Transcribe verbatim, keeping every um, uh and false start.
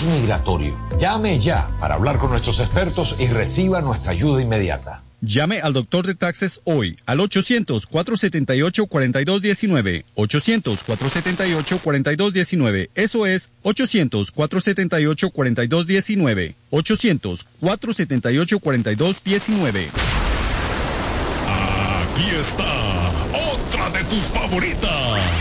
estatus migratorio. Llame ya para hablar con nuestros expertos y reciba nuestra ayuda inmediata. Llame al doctor de taxes hoy al ochocientos, cuatrocientos setenta y ocho, cuarenta y dos diecinueve. ochocientos, cuatrocientos setenta y ocho, cuarenta y dos diecinueve. Eso es ochocientos, cuatrocientos setenta y ocho, cuarenta y dos diecinueve. ochocientos, cuatrocientos setenta y ocho, cuarenta y dos diecinueve. Aquí está otra de tus favoritas.